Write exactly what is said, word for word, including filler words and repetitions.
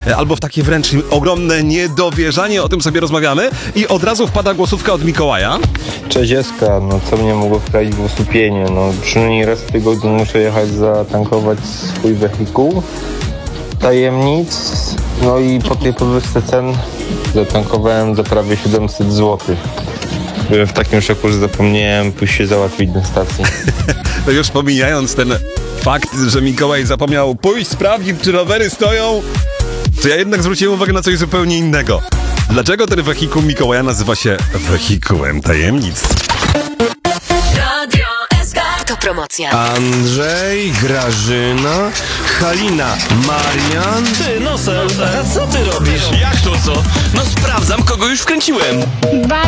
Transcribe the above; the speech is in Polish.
albo w takie wręcz ogromne niedowierzanie, o tym sobie rozmawiamy i od razu wpada głosówka od Mikołaja. Cześć Eska, no co mnie mogło wprawić w osłupienie? No przynajmniej raz w tygodniu muszę jechać zatankować swój wehikuł. Tajemnic, no i po tej podwyżce cen zatankowałem za prawie siedemset złotych. Byłem w takim szoku, że zapomniałem pójść się załatwić na stacji. To już pomijając ten fakt, że Mikołaj zapomniał pójść sprawdzić, czy rowery stoją, to ja jednak zwróciłem uwagę na coś zupełnie innego. Dlaczego ten wehikuł Mikołaja nazywa się wehikułem tajemnic? To promocja. Andrzej, Grażyna, Halina, Marian. Ty, Nosel, a co ty robisz? Jak to co? No sprawdzam, kogo już wkręciłem. Bardzo